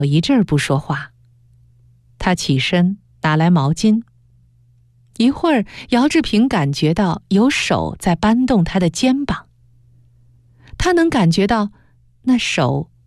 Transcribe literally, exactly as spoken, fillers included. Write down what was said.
有一阵儿不说话。他起身拿来毛巾，一会儿姚志平感觉到有手在搬动他的肩膀，他能感觉到那手